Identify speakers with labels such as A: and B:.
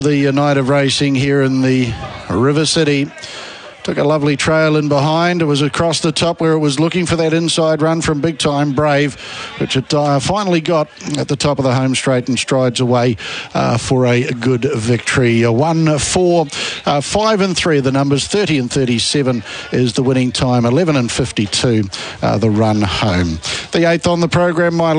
A: The night of racing here in the River City. Took a lovely trail in behind. It was across the top where it was looking for that inside run from Big Time Brave, which it finally got at the top of the home straight and strides away for a good victory. 1, 4, 5 and 3, the numbers 30 and 37 is the winning time. 11 and 52, the run home. The 8th on the program, My